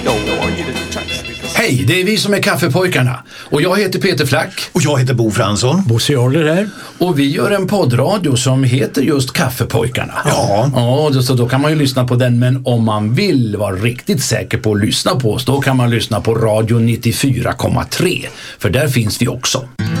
Hej, det är vi som är Kaffepojkarna. Och jag heter Peter Flack. Och jag heter Bo Fransson. Bosse Oller här. Och vi gör en poddradio som heter just Kaffepojkarna. Ja, så då kan man ju lyssna på den. Men om man vill vara riktigt säker på att lyssna på oss, då kan man lyssna på Radio 94,3. För där finns vi också.